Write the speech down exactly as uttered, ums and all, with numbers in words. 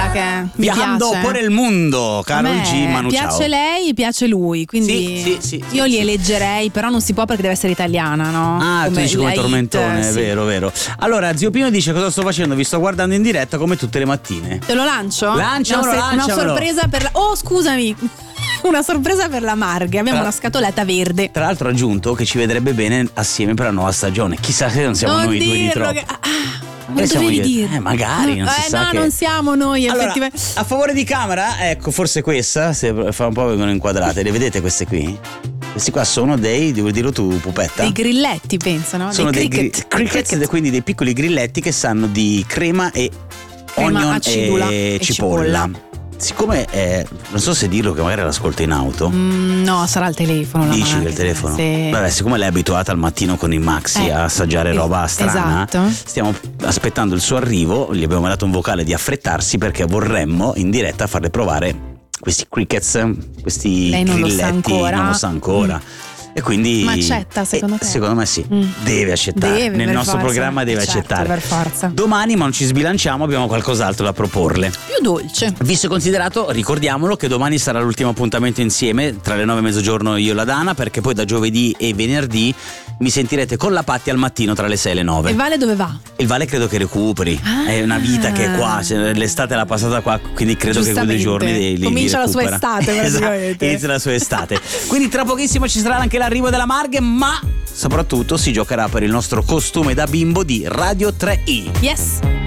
sa che mi Viajando piace. por el mundo, Karol G, Manu piace Ciao. lei, piace lui, quindi Sì, sì, sì, io sì, li sì. eleggerei, però non si può perché deve essere italiana, no? Ah, tu dici come la hit, tormentone, sì. vero, vero. Allora, zio Pino dice: cosa sto facendo? Vi sto guardando in diretta come tutte le mattine. Te lo lancio? Lanciamolo, Una, una lanciamolo. sorpresa per la... Oh, scusami. Una sorpresa per la Marghe. Abbiamo Tra- una scatoletta verde. Tra l'altro ha aggiunto che ci vedrebbe bene assieme per la nuova stagione. Chissà se non siamo non noi due di dirlo troppo. che... ah, ah, Eh, non siamo dovevi io- dire. eh, magari, non si eh, sa no, che- non siamo noi, Allora, effettivamente. a favore di camera, ecco, forse questa, se fa un po' vengono inquadrate, le vedete queste qui? Questi qua sono dei, devo dirlo tu, pupetta? Dei grilletti, penso, no? Sono dei, cricket. gri- crickets, ed quindi dei piccoli grilletti che sanno di crema e Crema, onion acidula e, e cipolla. cipolla. Siccome eh, non so se dirlo che magari l'ascolto in auto. Mm, no, sarà il telefono. la Dici Marghe, del telefono? Sì. Vabbè, siccome lei è abituata al mattino con il Maxi Eh, a assaggiare es- roba strana, esatto. stiamo aspettando il suo arrivo. Gli abbiamo dato un vocale di affrettarsi perché vorremmo in diretta farle provare questi crickets, questi Lei non lo sa grilletti, ancora. non lo sa ancora. E quindi Ma accetta, secondo eh, te? Secondo me sì, Mm. deve accettare. Deve, Nel per nostro forza. programma deve Eh, certo, accettare. per forza. Domani, ma non ci sbilanciamo, abbiamo qualcos'altro da proporle. Più dolce. Visto e considerato, ricordiamolo che domani sarà l'ultimo appuntamento insieme tra le nove e mezzogiorno io e la Dana, perché poi da giovedì e venerdì mi sentirete con la Patti al mattino tra le sei e le nove. E Vale dove va? Il Vale credo che recuperi, Ah. è una vita che è qua, cioè, l'estate l'ha passata qua, quindi credo che quei due Giustamente. giorni li, li Comincia la sua recupera. estate, Esatto, praticamente. inizia la sua estate. Quindi tra pochissimo ci sarà anche l'arrivo della Marghe, ma soprattutto si giocherà per il nostro costume da bimbo di Radio tre i. Yes.